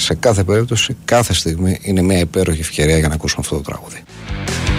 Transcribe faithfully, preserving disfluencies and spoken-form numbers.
σε κάθε περίπτωση, κάθε στιγμή είναι μια υπέροχη ευκαιρία για να ακούσουμε αυτό το τραγούδι.